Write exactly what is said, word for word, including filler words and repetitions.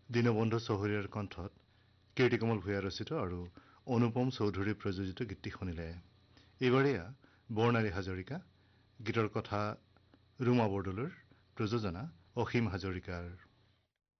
দীনবন্ধু চহৰীয়াৰ কণ্ঠত কীৰ্তিকমল ভূঞা ৰচিত আৰু অনুপম চৌধুৰী প্ৰযোজিত গীতটি শুনিলে। এইবাৰেয়া বৰ্ণালী হাজৰিকা, গীতৰ কথা ৰুমা বৰদলৈৰ, প্ৰযোজনা অসীম হাজৰিকাৰ।